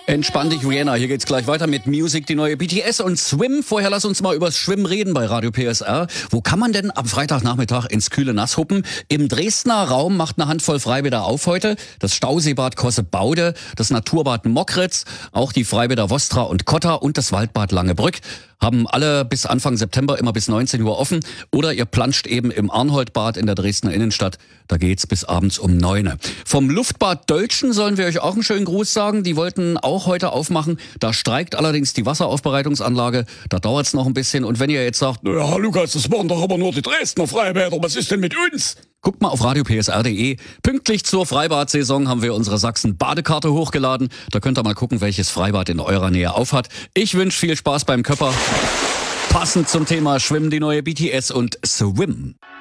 Entspann dich, Rihanna. Hier geht's gleich weiter mit Music, die neue BTS und Swim. Vorher lass uns mal übers Schwimmen reden bei Radio PSR. Wo kann man denn am Freitagnachmittag ins kühle Nass huppen? Im Dresdner Raum macht eine Handvoll Freibäder auf heute. Das Stauseebad Kossebaude, das Naturbad Mockritz, auch die Freibäder Vostra und Kotta und das Waldbad Langebrück haben alle bis Anfang September immer bis 19 Uhr offen. Oder ihr planscht eben im Arnholdbad in der Dresdner Innenstadt. Da geht's bis abends um 9. Vom Luftbad Deutschen sollen wir euch auch einen schönen Gruß sagen. Die wollten auch heute aufmachen. Da streikt allerdings die Wasseraufbereitungsanlage. Da dauert's noch ein bisschen. Und wenn ihr jetzt sagt, ja, Lukas, das waren doch aber nur die Dresdner Freibäder. Was ist denn mit uns? Guckt mal auf radiopsr.de. Pünktlich zur Freibad-Saison haben wir unsere Sachsen-Badekarte hochgeladen. Da könnt ihr mal gucken, welches Freibad in eurer Nähe aufhat. Ich wünsche viel Spaß beim Köpper. Passend zum Thema Schwimmen die neue BTS und Swim.